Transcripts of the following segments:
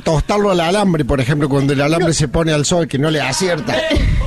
tostarlo al alambre, por ejemplo, cuando el alambre se pone al sol, que no le acierta.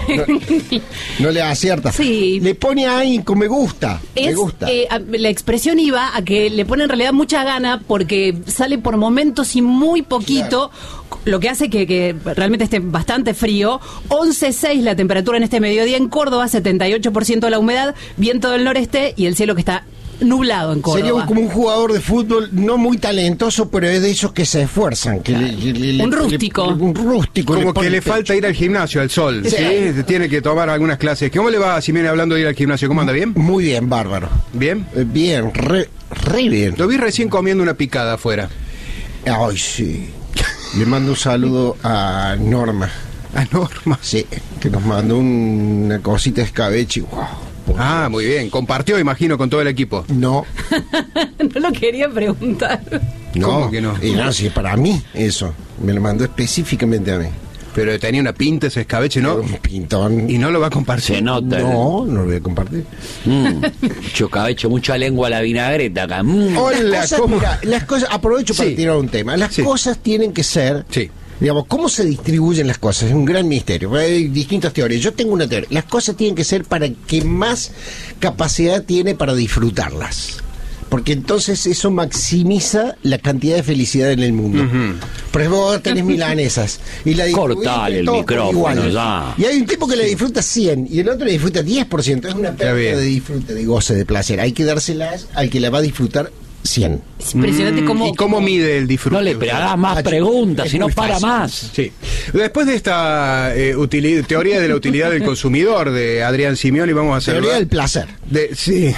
No le acierta. Sí. Le pone ahí con me gusta. Me gusta. La expresión iba a que le pone en realidad mucha gana porque sale por momentos y muy poquito, lo que hace que realmente esté bastante frío. 11.6 la temperatura en este mediodía en Córdoba, 78% la humedad, viento del noreste y el cielo que está nublado en Córdoba. Sería como un jugador de fútbol no muy talentoso, pero es de esos que se esfuerzan. Un rústico. Un rústico. Como que le falta ir al gimnasio, al sol. Sí. ¿Sí? Tiene que tomar algunas clases. ¿Cómo le va, Simeone, hablando de ir al gimnasio? ¿Cómo anda? ¿Bien? Muy bien, bárbaro. ¿Bien? Bien, re bien. Lo vi recién comiendo una picada afuera. Ay, sí. Le mando un saludo a Norma. ¿A Norma? Sí, que nos mandó una cosita de escabeche. Wow. Ah, muy bien. Compartió, imagino, con todo el equipo. No. No lo quería preguntar. ¿Cómo que no? Y no, sí, para mí, eso. Me lo mandó específicamente a mí. Pero tenía una pinta ese escabeche, ¿no? Un pintón. Y no lo va a compartir. Se nota. No lo voy a compartir. Chocabecho, mucha lengua a la vinagreta acá. Hola, ¿cómo? Mira, las cosas, aprovecho para Sí. tirar un tema. Las Sí. cosas tienen que ser, Sí. digamos, ¿cómo se distribuyen las cosas? Es un gran misterio. Hay distintas teorías. Yo tengo una teoría. Las cosas tienen que ser para que más capacidad tiene para disfrutarlas. Porque entonces eso maximiza la cantidad de felicidad en el mundo. Por ejemplo, vos tenés milanesas y la Cortale el todos por micrófono, igual. ya. Y hay un tipo que le disfruta 100 y el otro le disfruta 10%. Es una pérdida bien. de disfrute, de goce, de placer. Hay que dárselas al que la va a disfrutar 100. Es impresionante cómo... ¿Y cómo mide el disfrute? No le hagas más preguntas, Es si no muy para fácil. más. Sí. Después de esta teoría de la utilidad del consumidor de Adrián Simeone, vamos a Teoría saludar... del placer. Sí.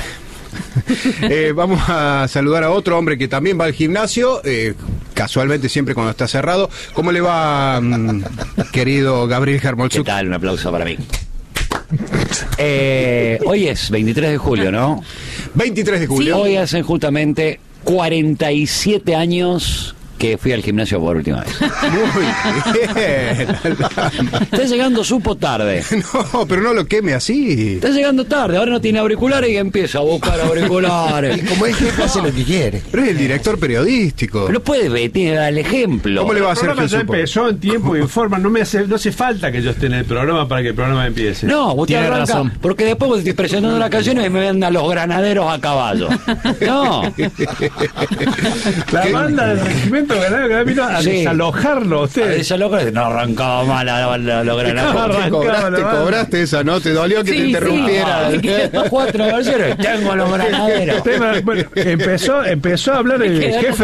Vamos a saludar a otro hombre que también va al gimnasio, casualmente siempre cuando está cerrado. ¿Cómo le va, querido Gabriel ¿Qué Jarmolzuk? tal? Un aplauso para mí. Hoy es 23 de julio, ¿no? 23 de julio. Hoy hacen justamente 47 años que fui al gimnasio por última vez. Muy bien. Está llegando supo tarde. No, pero no lo queme así. Está llegando tarde, ahora no tiene auriculares y empieza a buscar auriculares. Y como es jefe, hace lo que quiere. Pero es el director periodístico. Pero puede ver, tiene que dar el ejemplo. ¿Cómo le va a El hacer programa ya Supo? empezó en tiempo y en forma. No hace falta que yo esté en el programa para que el programa empiece. No, usted Tiene arranca, razón. porque después vos estoy presentando la canción y me ven a los granaderos a caballo. No. La banda del regimiento ganadero que vino a Sí. desalojarlo a usted. Esa loca no arrancaba mal los granaderos. Te cobraste esa, ¿no? ¿Te dolió que te interrumpiera? Cuatro versiones, tengo los granaderos. Bueno, empezó a hablar el jefe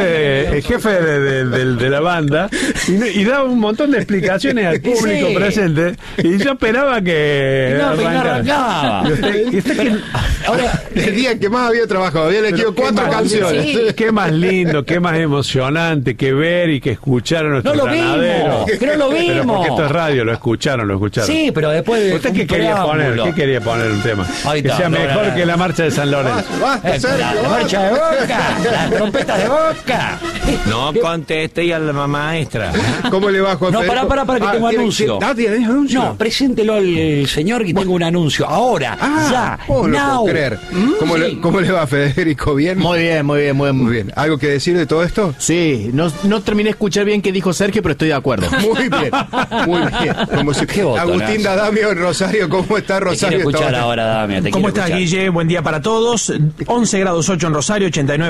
de la banda y daba un montón de explicaciones al público Sí. presente y yo esperaba que No, no arrancaba. Y usted que- Ahora, El día que más había trabajado, había elegido Pero 4 canciones. Sí. qué más lindo, qué más emocionante que ver y que escuchar a nuestros No lo vimos, granaderos. que no lo Pero vimos. porque esto es radio, lo escucharon. sí, pero después de ¿Usted un qué quería poner? preámbulo. ¿Qué quería poner un tema? Ahí Que está, sea no, mejor no. que la marcha de San Lorenzo. Basta, Sergio, La marcha de Boca, las trompetas de Boca. No conteste a la maestra. ¿Cómo le va, Juan No, Federico? para que tengo ¿tiene- anuncio. ¿Tiene anuncio? No, preséntelo al señor que tengo un anuncio. Ahora, ya, no lo now. puedo creer. ¿Cómo, Sí. ¿Cómo le va, Federico? ¿Bien? Muy bien. Muy bien. ¿Algo que decir de todo esto? Sí, no terminé de escuchar bien qué dijo Sergio, pero estoy de acuerdo. Muy bien, muy bien. Como si- Qué botonazo. Agustín Dadamio en Rosario, ¿cómo está Te quiero Rosario? escuchar Esta hora? ahora, Damia. te ¿Cómo quiero estás, escuchar. Guille? Buen día para todos. 11 grados 8 en Rosario,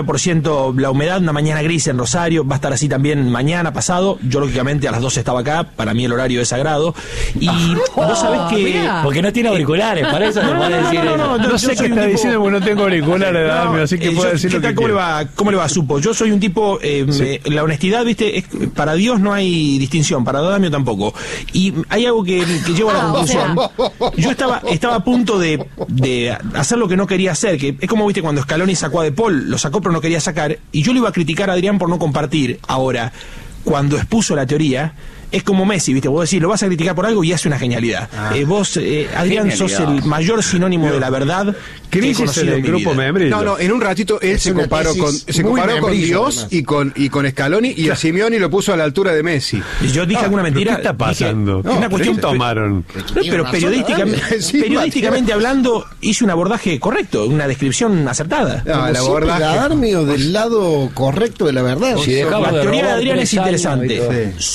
89% la humedad, una mañana gris en Rosario. Va a estar así también mañana, pasado. Yo, lógicamente, a las 12 estaba acá. Para mí el horario es sagrado. Y vos sabés que... mirá. Porque no tiene auriculares, para eso te puede decir eso. No sé qué está diciendo porque no tengo auriculares, Damio, así que puedo decir ¿qué lo que tal? ¿Cómo le quiera. va? ¿Cómo le va, Supo? Yo soy un tipo, la honestidad, viste, para Dios no hay distinción, para Damio tampoco. Y hay algo que llevo a la conclusión. Yo estaba a punto de hacer lo que no quería hacer, que es como, viste, cuando Scaloni sacó a De Paul, lo sacó pero no quería sacar, y yo le iba a criticar a Adrián por no compartir. Ahora, cuando expuso la teoría, es como Messi, viste, vos decís, lo vas a criticar por algo y hace una genialidad. Vos, Adrián, Genialidad. sos el mayor sinónimo de la verdad que he Crisis conocido en el en mi grupo vida. Membrillo. No, en un ratito él Es se una comparó tesis con muy Dios membrillo, y con Scaloni y a Simeone lo puso a la altura de Messi. Y yo dije alguna ¿Pero mentira. ¿Qué está pasando? Dije, una cuestión ¿Qué tomaron? Pero periodísticamente, Sí, periodísticamente hablando, hice un abordaje correcto, una descripción acertada. No, el Siempre abordaje. Darmio del lado correcto de la verdad. Si dejamos La de teoría de robar Adrián 3 es años, interesante. Sí.